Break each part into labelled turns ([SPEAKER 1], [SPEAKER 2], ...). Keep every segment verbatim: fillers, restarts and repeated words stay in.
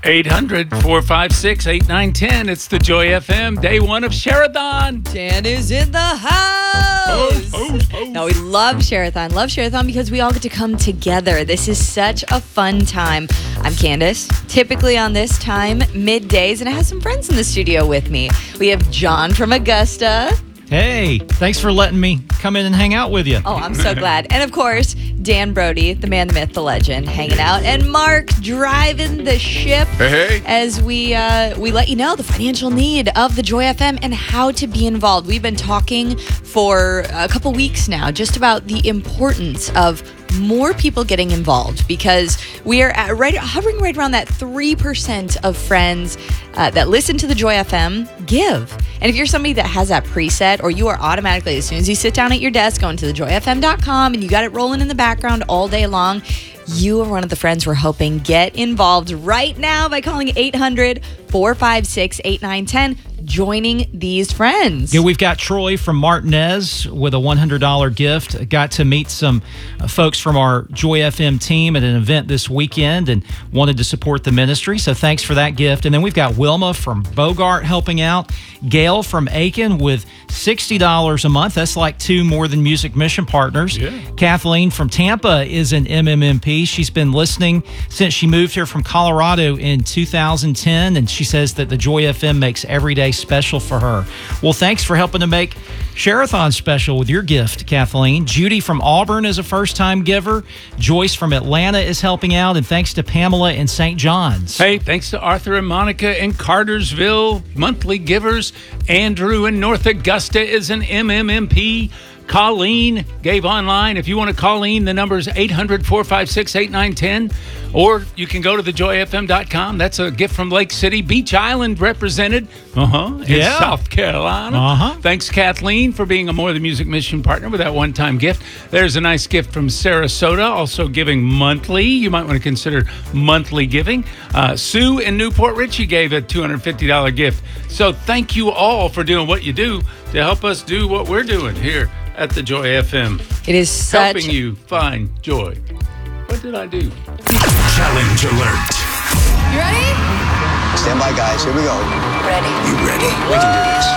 [SPEAKER 1] eight hundred, four five six, eight nine one zero. It's the Joy F M, day one of Share-a-thon.
[SPEAKER 2] Dan is in the house.
[SPEAKER 1] Oh, oh, oh.
[SPEAKER 2] Now, we love Share-a-thon. Love Share-a-thon because we all get to come together. This is such a fun time. I'm Candace, typically on this time, middays, and I have some friends in the studio with me. We have John from Augusta.
[SPEAKER 3] Hey, thanks for letting me come in and hang out with you.
[SPEAKER 2] Oh, I'm so glad. And of course, Dan Brody, the man, the myth, the legend, hanging out. And Mark driving the ship
[SPEAKER 4] Hey, hey.
[SPEAKER 2] as we uh, we let you know the financial need of the Joy F M and how to be involved. We've been talking for a couple weeks now just about the importance of more people getting involved, because we are at right hovering right around that three percent of friends uh, that listen to the Joy F M give. And if you're somebody that has that preset, or you are automatically, as soon as you sit down at your desk, going to the joy f m dot com and you got it rolling in the background all day long, you are one of the friends we're hoping get involved right now by calling eight hundred, four five six, eight nine one zero. Joining these friends.
[SPEAKER 3] Yeah, we've got Troy from Martinez with a one hundred dollars gift. Got to meet some uh, folks from our Joy F M team at an event this weekend and wanted to support the ministry, so thanks for that gift. And then we've got Wilma from Bogart helping out, Gail from Aiken with sixty dollars a month. That's like two More Than Music mission partners.
[SPEAKER 1] Yeah.
[SPEAKER 3] Kathleen from Tampa is an M M M P. She's been listening since she moved here from Colorado in two thousand ten, and she says that the Joy F M makes every day special for her. Well, thanks for helping to make Share-a-thon special with your gift, Kathleen. Judy from Auburn is a first-time giver. Joyce from Atlanta is helping out, and thanks to Pamela in Saint John's.
[SPEAKER 1] Hey, thanks to Arthur and Monica in Cartersville, monthly givers. Andrew in North Augusta is an M M M P. Colleen gave online. If you want to call in, the number is eight hundred, four five six, eight nine one zero. Or you can go to the joy f m dot com. That's a gift from Lake City. Beach Island represented uh-huh, in
[SPEAKER 3] Yeah.
[SPEAKER 1] South Carolina.
[SPEAKER 3] Uh-huh.
[SPEAKER 1] Thanks, Kathleen, for being a More Than Music mission partner with that one-time gift. There's a nice gift from Sarasota, also giving monthly. You might want to consider monthly giving. Uh, Sue in Newport Richey gave a two hundred fifty dollars gift. So thank you all for doing what you do to help us do what we're doing here at the Joy F M.
[SPEAKER 2] It is such
[SPEAKER 1] Helping you find joy. What did I do?
[SPEAKER 5] Challenge alert.
[SPEAKER 6] You ready?
[SPEAKER 7] Stand by, guys. Here we go.
[SPEAKER 6] Ready.
[SPEAKER 5] You ready?
[SPEAKER 7] We can do this.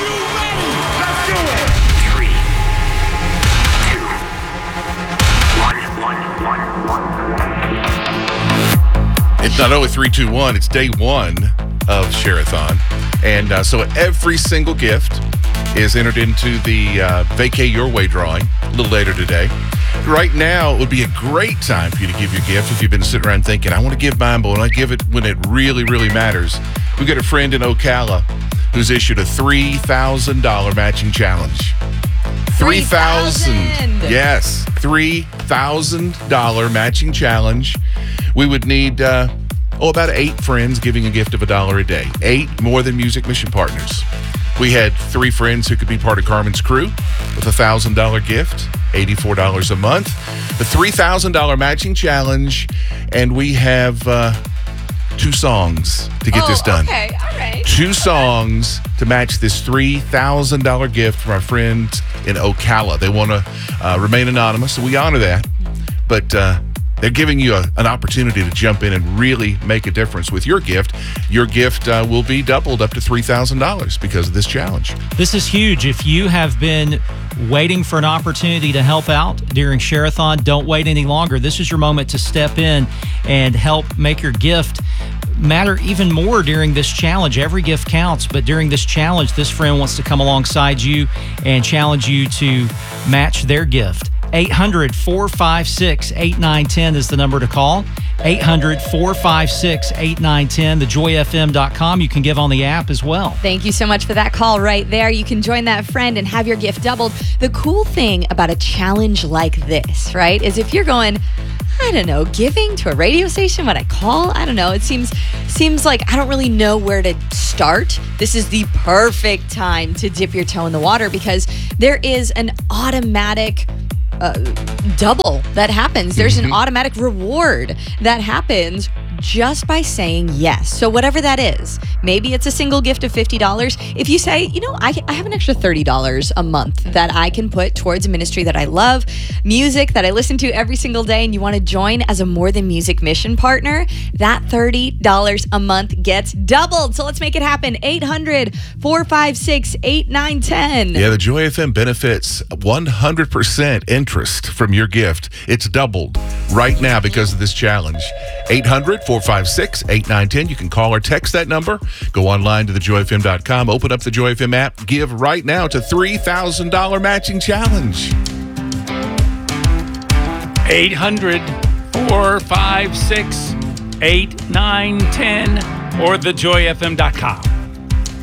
[SPEAKER 5] Three, two, one, one, one, one.
[SPEAKER 4] It's not only three, two, one, it's day one of Share-a-thon. And uh, so every single gift is entered into the uh, Vacay Your Way drawing a little later today. Right now, it would be a great time for you to give your gift if you've been sitting around thinking, I want to give mine, but when I give it when it really, really matters. We've got a friend in Ocala who's issued a three thousand dollars matching challenge. three thousand dollars. Yes, three thousand dollars matching challenge. We would need, uh, oh, about eight friends giving a gift of a dollar a day. Eight More Than Music mission partners. We had three friends who could be part of Carmen's crew with a one thousand dollars gift, eighty-four dollars a month. The three thousand dollars matching challenge, and we have uh, two songs to get
[SPEAKER 2] oh,
[SPEAKER 4] this done.
[SPEAKER 2] Okay, all right.
[SPEAKER 4] Two songs to match this three thousand dollars gift from our friends in Ocala. They want to uh, remain anonymous, so we honor that. But uh, they're giving you a, an opportunity to jump in and really make a difference with your gift. Your gift uh, will be doubled up to three thousand dollars because of this challenge.
[SPEAKER 3] This is huge. If you have been waiting for an opportunity to help out during Share-a-thon, don't wait any longer. This is your moment to step in and help make your gift matter even more during this challenge. Every gift counts, but during this challenge, this friend wants to come alongside you and challenge you to match their gift. eight hundred, four five six, eight nine one zero is the number to call. eight hundred, four five six, eight nine one zero, the joy f m dot com. You can give on the app as well.
[SPEAKER 2] Thank you so much for that call right there. You can join that friend and have your gift doubled. The cool thing about a challenge like this, right, is if you're going, I don't know, giving to a radio station, what I call, I don't know. It seems seems like I don't really know where to start. This is the perfect time to dip your toe in the water because there is an automatic Uh, double that happens. There's an automatic reward that happens just by saying yes. So whatever that is, maybe it's a single gift of fifty dollars. If you say, you know, I, I have an extra thirty dollars a month that I can put towards a ministry that I love, music that I listen to every single day, and you want to join as a More Than Music mission partner, that thirty dollars a month gets doubled. So let's make it happen. eight hundred, four five six, eight nine one zero.
[SPEAKER 4] Yeah, the Joy F M benefits one hundred percent interest from your gift. It's doubled right now because of this challenge. eight hundred, four five six, eight nine one zero. You can call or text that number. Go online to the joy f m dot com. Open up the Joy F M app. Give right now to three thousand dollars matching challenge.
[SPEAKER 1] eight hundred, four five six, eight nine one zero or the joy f m dot com.